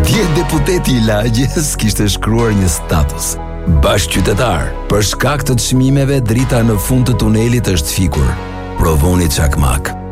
Dje deputeti i Lagjes kishte shkruar një status. Bashkëqytetar, për shkak të çmimeve drita në fund të tunelit është fikur. Provoni çakmak.